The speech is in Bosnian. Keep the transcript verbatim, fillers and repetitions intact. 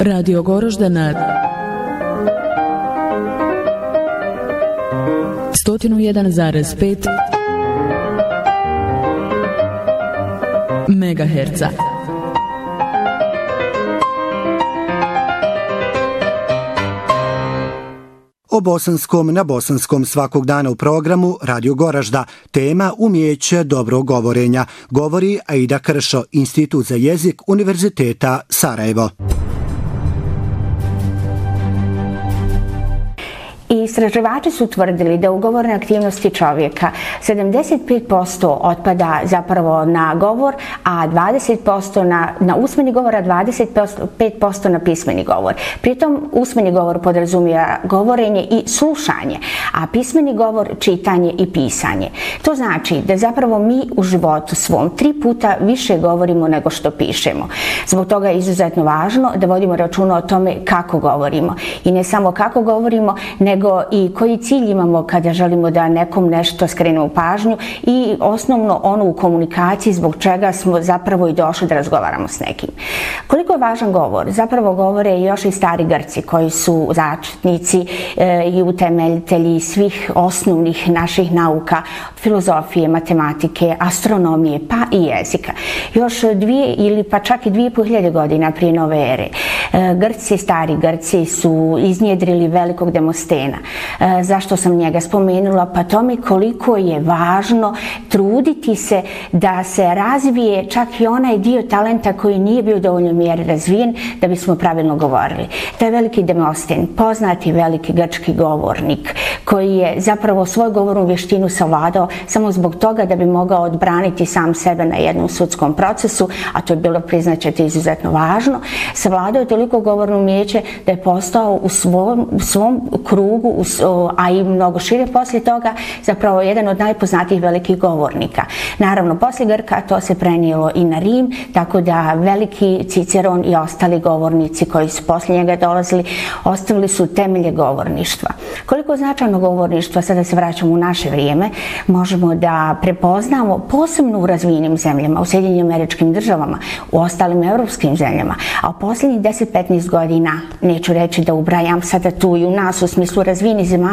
Radio Goroždana sto jedan zarez pet megaherca. O bosanskom na bosanskom svakog dana u programu Radio Goražda. Tema umijeće dobrog govorenja. Govori Aida Kršo, Institut za jezik Univerziteta Sarajevo. Istraživači su tvrdili da u govornoj aktivnosti čovjeka sedamdeset pet posto otpada zapravo na govor, a dvadeset posto na, na usmeni govor, a dvadeset pet posto na pismeni govor. Pritom usmeni govor podrazumijeva govorenje i slušanje, a pismeni govor čitanje i pisanje. To znači da zapravo mi u životu svom tri puta više govorimo nego što pišemo. Zbog toga je izuzetno važno da vodimo računa o tome kako govorimo. I ne samo kako govorimo, nego i koji cilj imamo kada želimo da nekom nešto skrenemo pažnju i osnovno ono u komunikaciji zbog čega smo zapravo i došli da razgovaramo s nekim. Koliko je važan govor? Zapravo govore još i stari Grci koji su začetnici e, i utemeljitelji svih osnovnih naših nauka, filozofije, matematike, astronomije pa i jezika. Još dvije ili pa čak i dvije i po hiljade godina prije nove ere. E, Grci, stari Grci su iznjedrili velikog Demostena. E, zašto sam njega spomenula? Pa tome koliko je važno truditi se da se razvije čak i onaj dio talenta koji nije bio dovoljno mjeri razvijen da bismo pravilno govorili. To je veliki Demosten, poznati veliki grčki govornik koji je zapravo svoju govornu vještinu savladao samo zbog toga da bi mogao odbraniti sam sebe na jednom sudskom procesu, a to je bilo, priznaćete, izuzetno važno. Savladao je toliko govorno umijeće da je postao u svom, u svom krugu, a i mnogo šire poslije toga, zapravo jedan od najpoznatijih velikih govornika. Naravno, poslije Grka to se prenijelo i na Rim, tako da veliki Ciceron i ostali govornici koji su poslije njega dolazili, ostavili su temelje govorništva. Koliko značajno govorništva, sada se vraćamo u naše vrijeme, možemo da prepoznamo posebno u razvijenim zemljama, u Sjedinjenim Američkim Državama, u ostalim europskim zemljama, a u posljednjih deset do petnaest godina, neću reći da ubrajam sada tu i u nas u smislu razvijenih zemalja,